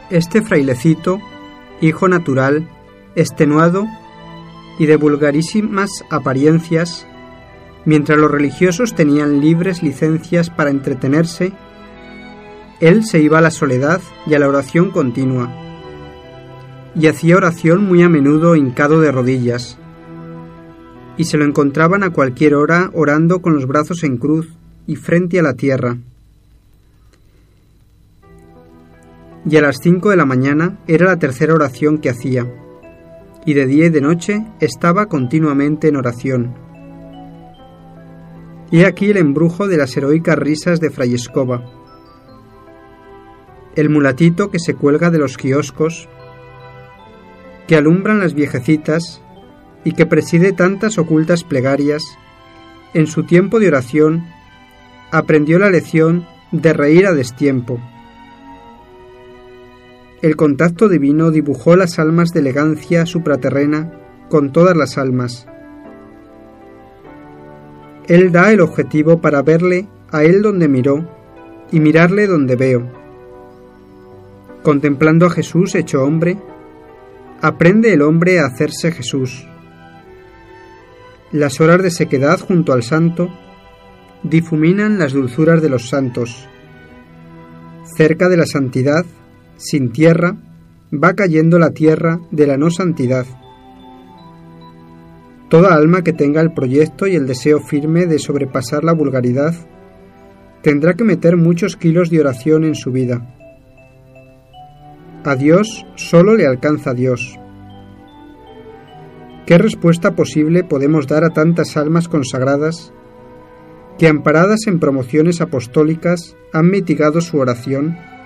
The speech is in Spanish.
Este frailecito, hijo natural, extenuado y de vulgarísimas apariencias, mientras los religiosos tenían libres licencias para entretenerse, él se iba a la soledad y a la oración continua, y hacía oración muy a menudo hincado de rodillas, y se lo encontraban a cualquier hora orando con los brazos en cruz y frente a la tierra. Y a las 5 de la mañana era la tercera oración que hacía, y de día y de noche estaba continuamente en oración. Y aquí el embrujo de las heroicas risas de Fray Escoba, el mulatito que se cuelga de los kioscos, que alumbran las viejecitas y que preside tantas ocultas plegarias, en su tiempo de oración aprendió la lección de reír a destiempo. El contacto divino dibujó las almas de elegancia supraterrena con todas las almas. Él da el objetivo para verle a él donde miró y mirarle donde veo. Contemplando a Jesús hecho hombre, aprende el hombre a hacerse Jesús. Las horas de sequedad junto al santo difuminan las dulzuras de los santos. Cerca de la santidad, sin tierra, va cayendo la tierra de la no santidad. Toda alma que tenga el proyecto y el deseo firme de sobrepasar la vulgaridad tendrá que meter muchos kilos de oración en su vida. A Dios solo le alcanza Dios. ¿Qué respuesta posible podemos dar a tantas almas consagradas que, amparadas en promociones apostólicas, han mitigado su oración